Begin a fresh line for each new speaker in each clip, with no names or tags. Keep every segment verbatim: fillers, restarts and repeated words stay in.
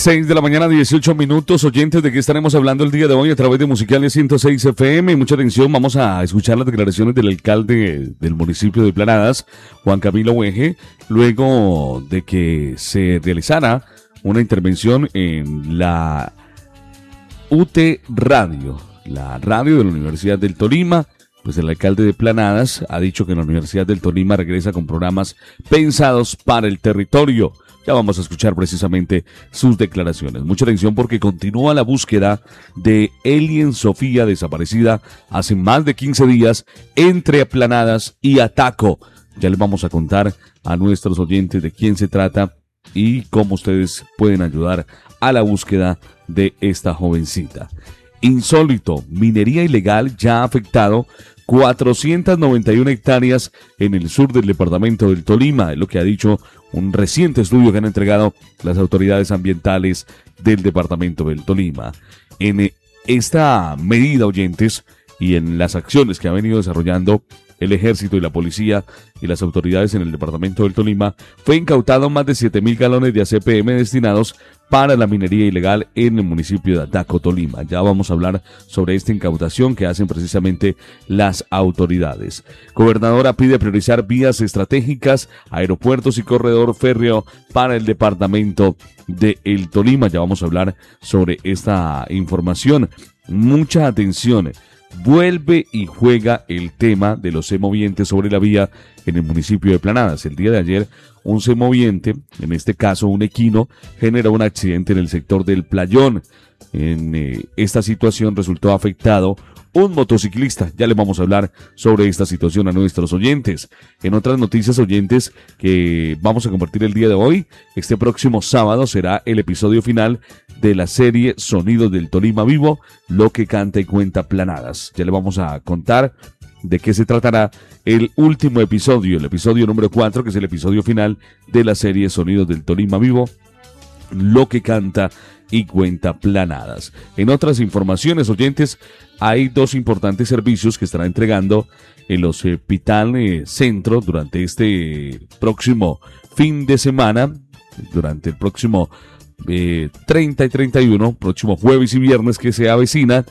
seis de la mañana, dieciocho minutos. Oyentes, ¿de qué estaremos hablando el día de hoy a través de Musicalia ciento seis F M? Mucha atención, vamos a escuchar las declaraciones del alcalde del municipio de Planadas, Juan Camilo Hueje, luego de que se realizara una intervención en la U T Radio, la radio de la Universidad del Tolima. Pues el alcalde de Planadas ha dicho que la Universidad del Tolima regresa con programas pensados para el territorio. Ya vamos a escuchar precisamente sus declaraciones. Mucha atención porque continúa la búsqueda de Elien Sofía, desaparecida hace más de quince días entre Planadas y Ataco. Ya les vamos a contar a nuestros oyentes de quién se trata y cómo ustedes pueden ayudar a la búsqueda de esta jovencita. Insólito, minería ilegal ya ha afectado cuatrocientas noventa y una hectáreas en el sur del departamento del Tolima, es lo que ha dicho un reciente estudio que han entregado las autoridades ambientales del departamento del Tolima. En esta medida, oyentes, y en las acciones que ha venido desarrollando el ejército y la policía y las autoridades en el departamento del Tolima, fue incautado más de siete mil galones de A C P M destinados para la minería ilegal en el municipio de Ataco, Tolima. Ya vamos a hablar sobre esta incautación que hacen precisamente las autoridades. Gobernadora pide priorizar vías estratégicas, aeropuertos y corredor férreo para el departamento de el Tolima. Ya vamos a hablar sobre esta información. Mucha atención. Vuelve y juega el tema de los semovientes sobre la vía en el municipio de Planadas. El día de ayer, un semoviente, en este caso un equino, generó un accidente en el sector del Playón. En eh, esta situación resultó afectado un motociclista. Ya les vamos a hablar sobre esta situación a nuestros oyentes. En otras noticias, oyentes, que vamos a compartir el día de hoy, este próximo sábado será el episodio final de la serie Sonidos del Tolima Vivo, lo que canta y cuenta Planadas. Ya les vamos a contar de qué se tratará el último episodio, el episodio número cuatro, que es el episodio final de la serie Sonidos del Tolima Vivo, lo que canta y cuenta Planadas. En otras informaciones, oyentes, hay dos importantes servicios que estará entregando el Hospital eh, Centro durante este próximo fin de semana, durante el próximo eh, treinta y treinta y uno, próximo jueves y viernes que se avecina,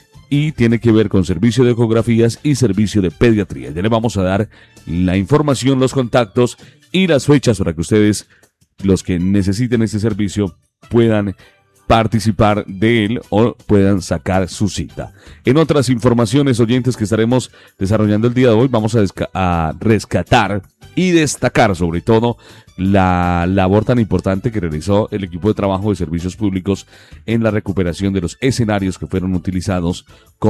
y tiene que ver con servicio de ecografías y servicio de pediatría. Ya les vamos a dar la información, los contactos y las fechas para que ustedes, los que necesiten este servicio, puedan participar de él o puedan sacar su cita. En otras informaciones, oyentes, que estaremos desarrollando el día de hoy, vamos a, a rescatar y destacar sobre todo la labor tan importante que realizó el equipo de trabajo de servicios públicos en la recuperación de los escenarios que fueron utilizados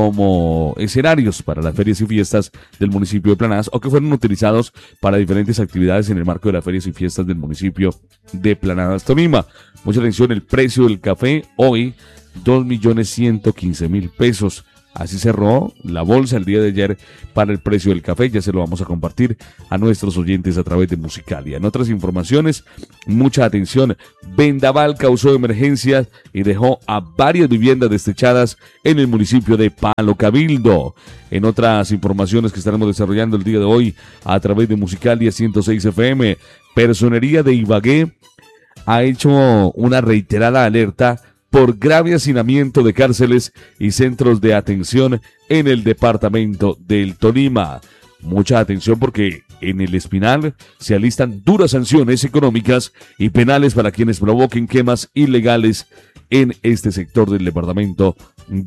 como escenarios para las ferias y fiestas del municipio de Planadas o que fueron utilizados para diferentes actividades en el marco de las ferias y fiestas del municipio de Planadas, Tolima. Mucha atención, el precio del café hoy, dos millones ciento quince mil pesos. Así cerró la bolsa el día de ayer para el precio del café. Ya se lo vamos a compartir a nuestros oyentes a través de Musicalia. En otras informaciones, mucha atención. Vendaval causó emergencias y dejó a varias viviendas destechadas en el municipio de Palo Cabildo. En otras informaciones que estaremos desarrollando el día de hoy a través de Musicalia ciento seis F M, Personería de Ibagué ha hecho una reiterada alerta por grave hacinamiento de cárceles y centros de atención en el departamento del Tolima. Mucha atención porque en el Espinal se alistan duras sanciones económicas y penales para quienes provoquen quemas ilegales en este sector del departamento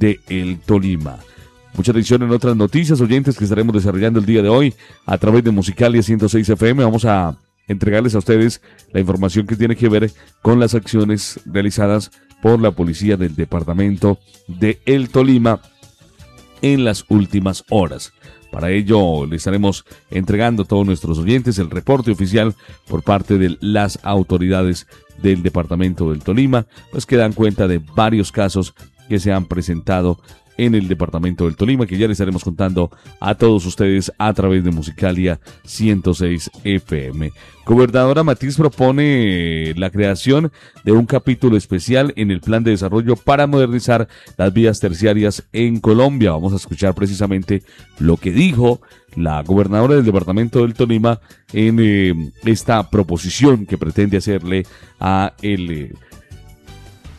del Tolima. Mucha atención en otras noticias, oyentes, que estaremos desarrollando el día de hoy a través de Musicalia ciento seis F M. Vamos a entregarles a ustedes la información que tiene que ver con las acciones realizadas por la policía del departamento de El Tolima en las últimas horas. Para ello le estaremos entregando a todos nuestros oyentes el reporte oficial por parte de las autoridades del departamento del Tolima, pues que dan cuenta de varios casos que se han presentado en el departamento del Tolima, que ya les estaremos contando a todos ustedes a través de Musicalia ciento seis F M. Gobernadora Matiz propone la creación de un capítulo especial en el plan de desarrollo para modernizar las vías terciarias en Colombia. Vamos a escuchar precisamente lo que dijo la gobernadora del departamento del Tolima en eh, esta proposición que pretende hacerle a el eh,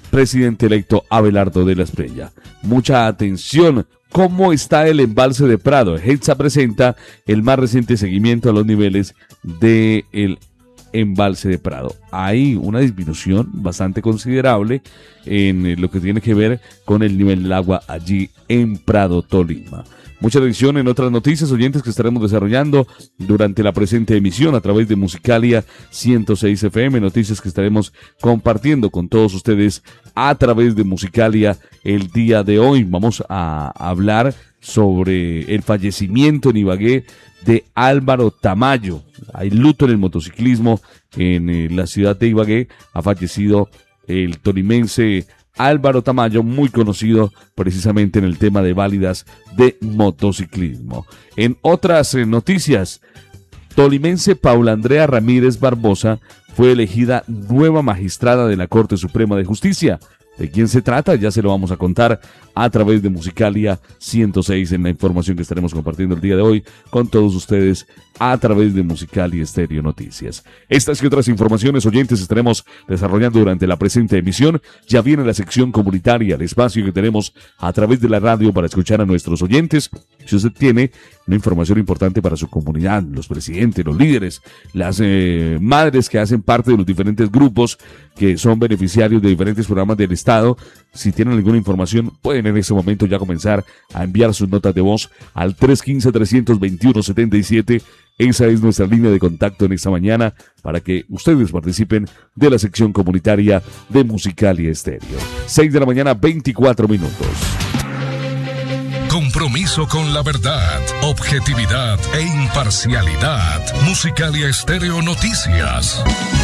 presidente electo Abelardo de la Espriella. Mucha atención. ¿Cómo está el embalse de Prado? Hetza presenta el más reciente seguimiento a los niveles del embalse de Prado. Hay una disminución bastante considerable en lo que tiene que ver con el nivel del agua allí en Prado, Tolima. Mucha atención en otras noticias, oyentes, que estaremos desarrollando durante la presente emisión a través de Musicalia ciento seis F M, noticias que estaremos compartiendo con todos ustedes a través de Musicalia el día de hoy. Vamos a hablar sobre el fallecimiento en Ibagué de Álvaro Tamayo. Hay luto en el motociclismo en la ciudad de Ibagué. Ha fallecido el tolimense Álvaro Tamayo, muy conocido precisamente en el tema de válidas de motociclismo. En otras eh, noticias, tolimense Paula Andrea Ramírez Barbosa fue elegida nueva magistrada de la Corte Suprema de Justicia. ¿De quién se trata? Ya se lo vamos a contar a través de Musicalia ciento seis en la información que estaremos compartiendo el día de hoy con todos ustedes a través de Musicalia Estéreo Noticias. Estas y otras informaciones, oyentes, estaremos desarrollando durante la presente emisión. Ya viene la sección comunitaria, el espacio que tenemos a través de la radio para escuchar a nuestros oyentes. Si usted tiene una información importante para su comunidad, los presidentes, los líderes, las eh, madres que hacen parte de los diferentes grupos que son beneficiarios de diferentes programas del Estado, si tienen alguna información, pueden en este momento ya comenzar a enviar sus notas de voz al tres uno cinco, tres dos uno, siete siete. Esa es nuestra línea de contacto en esta mañana para que ustedes participen de la sección comunitaria de Musicalia Estéreo. seis de la mañana, veinticuatro minutos.
Compromiso con la verdad, objetividad e imparcialidad. Musicalia Estéreo Noticias.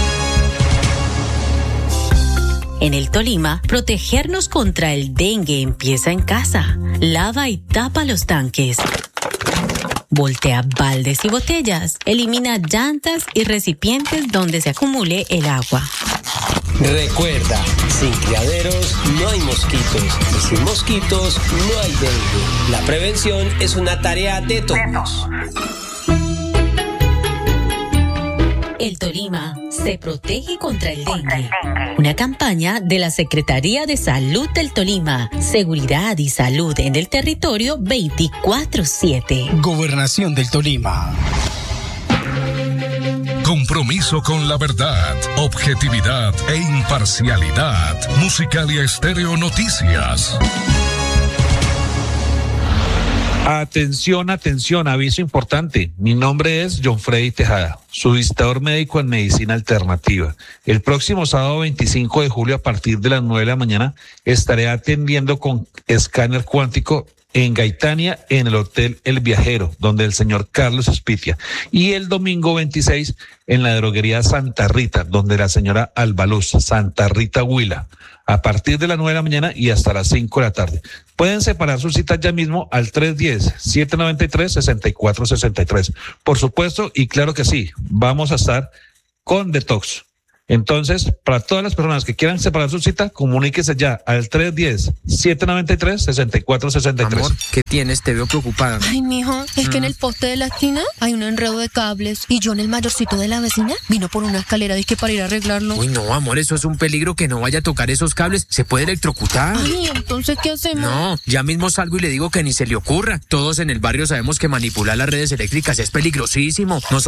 En el Tolima, protegernos contra el dengue empieza en casa. Lava y tapa los tanques. Voltea baldes y botellas. Elimina llantas y recipientes donde se acumule el agua.
Recuerda, sin criaderos no hay mosquitos y sin mosquitos no hay dengue. La prevención es una tarea de todos.
El Tolima se protege contra el dengue. Una campaña de la Secretaría de Salud del Tolima. Seguridad y salud en el territorio veinticuatro siete.
Gobernación del Tolima.
Compromiso con la verdad, objetividad e imparcialidad. Musicalia Estéreo Noticias.
Atención, atención, aviso importante. Mi nombre es John Freddy Tejada, su visitador médico en medicina alternativa. El próximo sábado veinticinco de julio a partir de las nueve de la mañana estaré atendiendo con escáner cuántico en Gaitania, en el Hotel El Viajero, donde el señor Carlos Espitia. Y el domingo veintiséis en la droguería Santa Rita, donde la señora Albaluz, Santa Rita Huila, a partir de las nueve de la mañana y hasta las cinco de la tarde. Pueden separar sus citas ya mismo al tres uno cero, siete nueve tres, seis cuatro seis tres. Por supuesto, y claro que sí, vamos a estar con detox. Entonces, para todas las personas que quieran separar su cita, comuníquese ya al tres uno cero, siete nueve tres, seis cuatro seis tres.
Amor, ¿qué tienes? Te veo preocupada.
Ay, mijo, es
Mm.
que en el poste de la esquina hay un enredo de cables y John, el mayorcito de la vecina, vino por una escalera dizque para ir a arreglarlo.
Uy, no, amor, eso es un peligro, que no vaya a tocar esos cables. Se puede electrocutar.
Ay, entonces, ¿qué hacemos?
No, ya mismo salgo y le digo que ni se le ocurra. Todos en el barrio sabemos que manipular las redes eléctricas es peligrosísimo. No